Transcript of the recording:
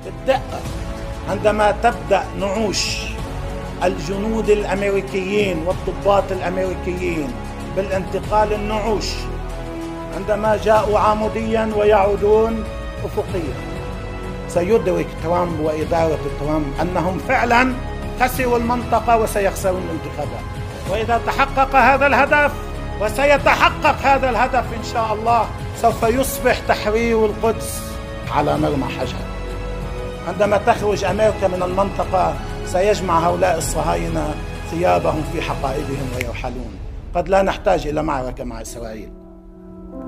بالدقة عندما تبدأ نعوش الجنود الأمريكيين والضباط الأمريكيين بالانتقال النعوش، عندما جاءوا عموديا ويعودون أفقيا، سيدرك ترامب وإدارة ترامب أنهم فعلا خسروا المنطقة وسيخسرون الانتخابات. وإذا تحقق هذا الهدف، وسيتحقق هذا الهدف إن شاء الله، سوف يصبح تحرير القدس على مرمى حجر. عندما تخرج أمريكا من المنطقة سيجمع هؤلاء الصهاينة ثيابهم في حقائبهم ويرحلون. قد لا نحتاج إلى معركة مع إسرائيل.